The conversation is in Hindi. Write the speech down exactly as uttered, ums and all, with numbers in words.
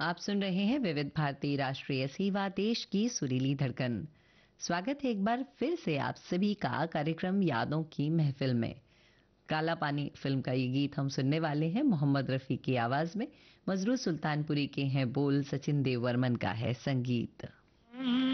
आप सुन रहे हैं विविध भारती राष्ट्रीय सेवा, देश की सुरीली धड़कन। स्वागत है एक बार फिर से आप सभी का कार्यक्रम यादों की महफिल में। काला पानी फिल्म का ये गीत हम सुनने वाले हैं मोहम्मद रफ़ी की आवाज में। मजरू सुल्तानपुरी के हैं बोल, सचिन देव वर्मन का है संगीत।